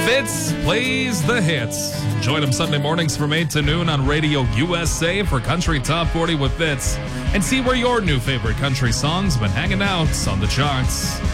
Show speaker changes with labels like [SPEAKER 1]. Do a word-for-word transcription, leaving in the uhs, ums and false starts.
[SPEAKER 1] Fitz plays the hits. Join him Sunday mornings from eight to noon on Radio U S A for Country Top forty with Fitz. And see where your new favorite country songs been hanging out on the charts.